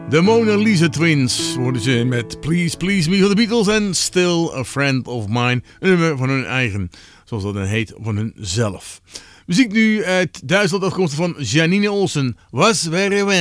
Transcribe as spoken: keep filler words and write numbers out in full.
De Mona Lisa Twins worden ze met Please Please Me van de Beatles en Still a Friend of Mine. Een nummer van hun eigen, zoals dat dan heet, van hun zelf. Muziek nu uit Duitsland afkomstig van Janine Olsen. Was wäre wenn.